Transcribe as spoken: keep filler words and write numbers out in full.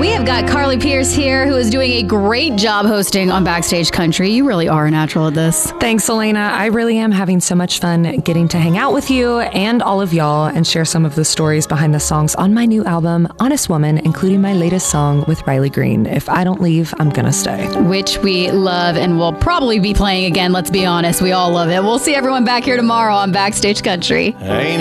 We have got Carly Pearce here, who is doing a great job hosting on Backstage Country. You really are a natural at this. Thanks, Elena. I really am having so much fun getting to hang out with you and all of y'all and share some of the stories behind the songs on my new album, Honest Woman, including my latest song with Riley Green, If I Don't Leave, I'm Gonna Stay. Which we love and will probably be playing again, let's be honest. We all love it. We'll see everyone back here tomorrow on Backstage Country. Ain't